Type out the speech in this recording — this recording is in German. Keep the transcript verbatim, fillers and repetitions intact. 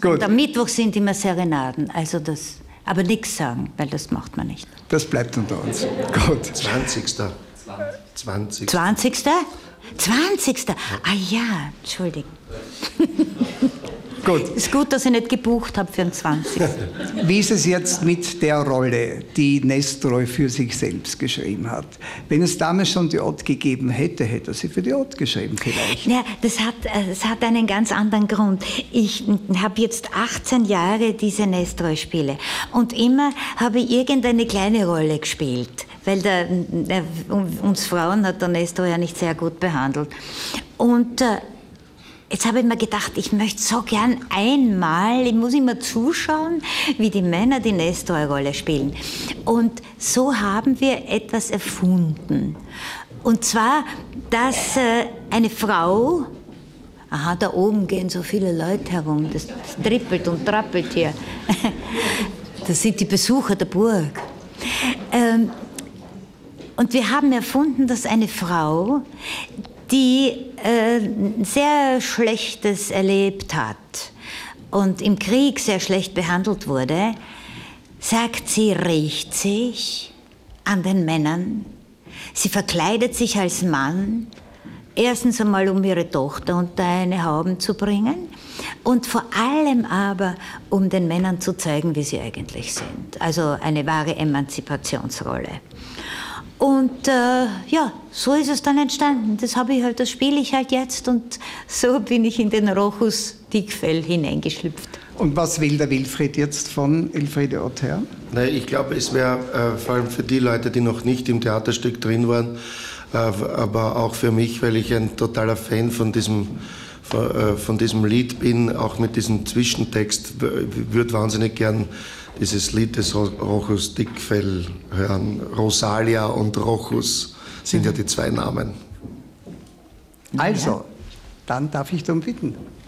Gut. Und am Mittwoch sind immer Serenaden, also das, aber nichts sagen, weil das macht man nicht. Das bleibt unter uns. Gut. zwanzigster zwanzigster zwanzigster zwanzigster Ah ja, Entschuldigung. Gut. Ist gut, dass ich nicht gebucht habe für den zwanzigsten Wie ist es jetzt mit der Rolle, die Nestroy für sich selbst geschrieben hat? Wenn es damals schon die Odd gegeben hätte, hätte er sie für die Odd geschrieben vielleicht. Ja, das hat, das hat einen ganz anderen Grund. Ich habe jetzt achtzehn Jahre diese Nestroy-Spiele und immer habe ich irgendeine kleine Rolle gespielt, weil der, der, uns Frauen hat der Nestroy ja nicht sehr gut behandelt. Und äh, jetzt habe ich mir gedacht, ich möchte so gern einmal, ich muss immer zuschauen, wie die Männer die Nestroy-Rolle spielen. Und so haben wir etwas erfunden. Und zwar, dass äh, eine Frau, aha, da oben gehen so viele Leute herum, das, das trippelt und trappelt hier. Das sind die Besucher der Burg. Ähm, und wir haben erfunden, dass eine Frau, die äh, sehr Schlechtes erlebt hat und im Krieg sehr schlecht behandelt wurde, sagt, sie riecht sich an den Männern, sie verkleidet sich als Mann, erstens einmal, um ihre Tochter unter eine Haube zu bringen und vor allem aber, um den Männern zu zeigen, wie sie eigentlich sind. Also eine wahre Emanzipationsrolle. Und äh, ja, so ist es dann entstanden. Das habe ich halt, das spiele ich halt jetzt und so bin ich in den Rochus Dickfell hineingeschlüpft. Und was will der Wilfried jetzt von Elfriede Ott her? Nein, ich glaube, es wäre äh, vor allem für die Leute, die noch nicht im Theaterstück drin waren, äh, aber auch für mich, weil ich ein totaler Fan von diesem, von, äh, von diesem Lied bin, auch mit diesem Zwischentext, würde wahnsinnig gern dieses Lied des Rochus Dickfell hören. Rosalia und Rochus sind ja die zwei Namen. Also, dann darf ich darum bitten.